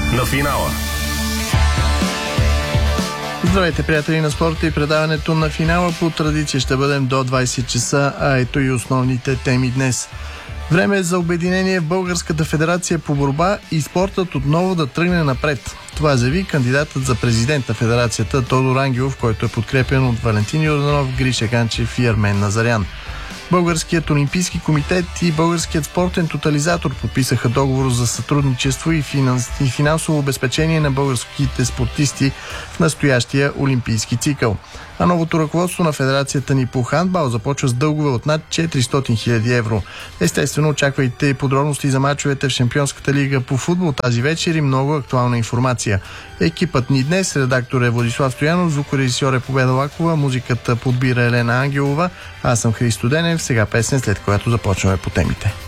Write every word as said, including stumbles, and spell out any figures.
на финала. Здравейте, приятели на спорта и предаването на финала. По традиция ще бъдем до двайсет часа, а ето и основните теми днес. Време е за обединение в Българската федерация по борба и спортът отново да тръгне напред. Това заяви кандидатът за президент на федерацията Тодор Ангелов, който е подкрепен от Валентин Йорданов, Гриша Ганчев и Армен Назарян. Българският олимпийски комитет и Българският спортен тотализатор подписаха договор за сътрудничество и, финанс... и финансово обезпечение на българските спортисти в настоящия олимпийски цикъл. А новото ръководство на федерацията ни по хандбал започва с дългове от над четиристотин хиляди евро. Естествено, очаквайте подробности за мачовете в Шампионската лига по футбол тази вечер и много актуална информация. Екипът ни днес, редактор е Владислав Стоянов, звукорежисьор е Победа Лакова, музиката подбира Елена Ангелова, аз съм Христо Денев, сега песен, след която започваме по темите.